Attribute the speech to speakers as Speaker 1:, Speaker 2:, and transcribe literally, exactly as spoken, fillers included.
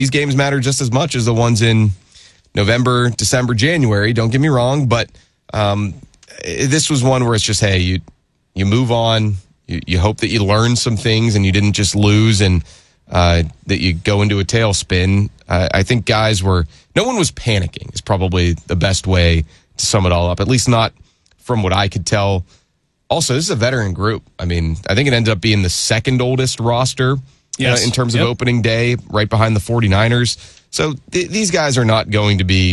Speaker 1: these games matter just as much as the ones in November, December, January. Don't get me wrong, but um, this was one where it's just, hey, you you move on. You, you hope that you learn some things and you didn't just lose and uh, that you go into a tailspin. Uh, I think guys were, no one was panicking is probably the best way to sum it all up, at least not from what I could tell. Also, this is a veteran group. I mean, I think it ended up being the second oldest roster
Speaker 2: yes.
Speaker 1: uh, in terms
Speaker 2: yep.
Speaker 1: of opening day, right behind the 49ers. So th- these guys are not going to be